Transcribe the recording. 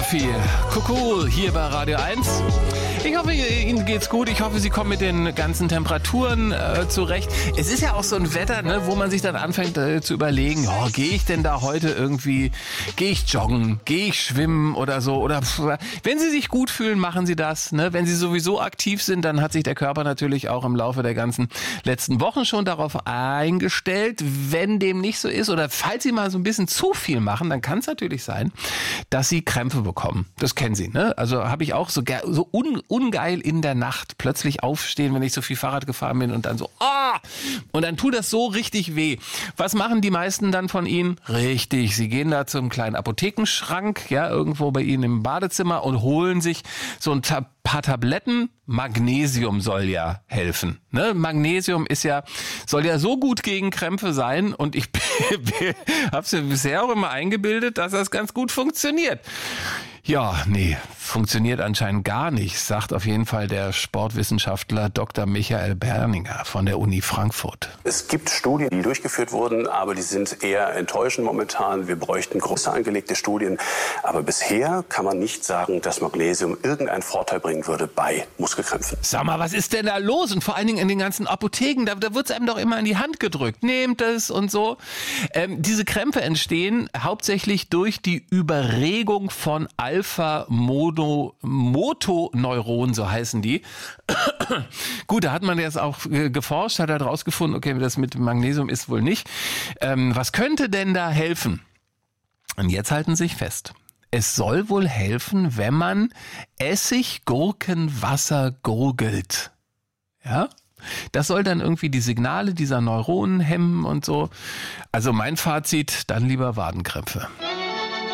Murphy, Kuckuck, hier bei Radio 1. Ich hoffe, Ihnen geht's gut. Ich hoffe, Sie kommen mit den ganzen Temperaturen zurecht. Es ist ja auch so ein Wetter, ne, wo man sich dann anfängt zu überlegen, oh, gehe ich denn da heute irgendwie, gehe ich joggen, gehe ich schwimmen oder so. Oder wenn Sie sich gut fühlen, machen Sie das. Ne? Wenn Sie sowieso aktiv sind, dann hat sich der Körper natürlich auch im Laufe der ganzen letzten Wochen schon darauf eingestellt. Wenn dem nicht so ist oder falls Sie mal so ein bisschen zu viel machen, dann kann es natürlich sein, dass Sie Krämpfe bekommen. Das kennen Sie, ne? Also habe ich auch so ungeil in der Nacht plötzlich aufstehen, wenn ich so viel Fahrrad gefahren bin und dann so, und dann tut das so richtig weh. Was machen die meisten dann von Ihnen? Richtig, sie gehen da zum kleinen Apothekenschrank, ja, irgendwo bei Ihnen im Badezimmer und holen sich so ein paar Tabletten. Magnesium soll ja helfen. Ne? Magnesium soll ja so gut gegen Krämpfe sein und ich habe es mir bisher auch immer eingebildet, dass das ganz gut funktioniert. Ja, nee, funktioniert anscheinend gar nicht, sagt auf jeden Fall der Sportwissenschaftler Dr. Michael Berninger von der Uni Frankfurt. Es gibt Studien, die durchgeführt wurden, aber die sind eher enttäuschend momentan. Wir bräuchten große angelegte Studien. Aber bisher kann man nicht sagen, dass Magnesium irgendeinen Vorteil bringen würde bei Muskelkrämpfen. Sag mal, was ist denn da los? Und vor allen Dingen in den ganzen Apotheken, da wird es einem doch immer in die Hand gedrückt. Nehmt es und so. Diese Krämpfe entstehen hauptsächlich durch die Überregung von Alpha-Motoneuronen, so heißen die. Gut, da hat man jetzt auch geforscht, hat halt rausgefunden, okay, das mit Magnesium ist wohl nicht. Was könnte denn da helfen? Und jetzt halten Sie sich fest. Es soll wohl helfen, wenn man Essig-Gurkenwasser gurgelt. Ja? Das soll dann irgendwie die Signale dieser Neuronen hemmen und so. Also mein Fazit, dann lieber Wadenkrämpfe.